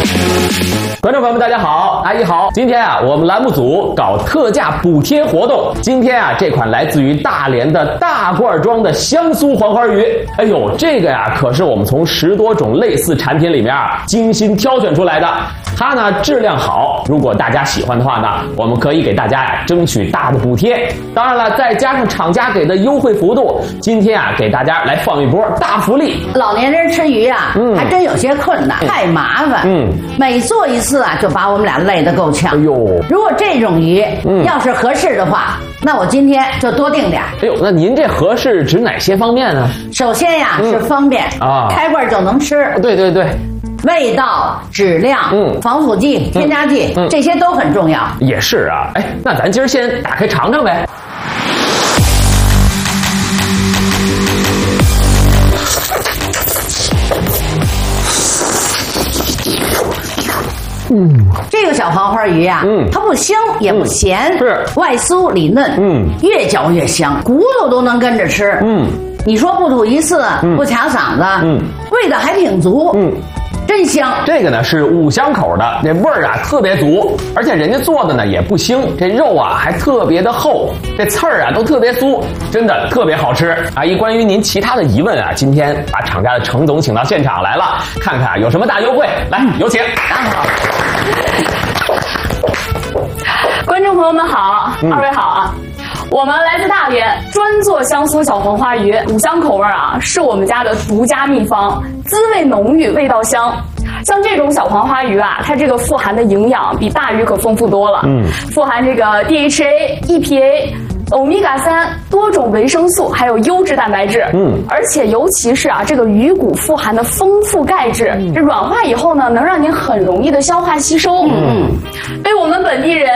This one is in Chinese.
观众朋友们，大家好，阿姨好。今天啊，我们栏目组搞特价补贴活动。今天啊，这款来自于大连的大罐装的香酥黄花鱼，哎呦，这个呀，可是我们从10多种类似产品里面啊精心挑选出来的。它呢质量好，如果大家喜欢的话呢，我们可以给大家呀争取大的补贴。当然了，再加上厂家给的优惠幅度，今天啊给大家来放一波大福利。 老年人吃鱼啊，还真有些困难，太麻烦。每做一次啊，就把我们俩累得够呛。 哎呦， 如果这种鱼要是合适的话，那我今天就多订点。 哎呦，那您这合适指哪些方面呢？ 首先呀是方便啊，开罐就能吃。 对对对。 味道、质量、防腐剂、添加剂，这些都很重要。 也是啊，哎，那咱今儿先打开尝尝呗。 这个小黄花鱼呀，它不腥也不咸， 是外酥里嫩，越嚼越香，骨头都能跟着吃。你说不吐一次，不卡嗓子，味道还挺足，真香。 这个呢是5香口的，这味儿啊特别足，而且人家做的呢也不腥，这肉啊还特别的厚，这刺儿啊都特别酥，真的特别好吃。阿姨，关于您其他的疑问啊，今天把厂家的程总请到现场来了，看看有什么大优惠，来有请。 观众朋友们好，二位好啊。我们来自大连，专做香酥小黄花鱼，5香口味啊，是我们家的独家秘方，滋味浓郁，味道香。像这种小黄花鱼啊，它这个富含的营养比大鱼可丰富多了。富含这个 DHA、EPA、欧米伽3多种维生素，还有优质蛋白质。而且尤其是啊，这个鱼骨富含的丰富钙质，这软化以后呢，能让您很容易的消化吸收。被我们本地人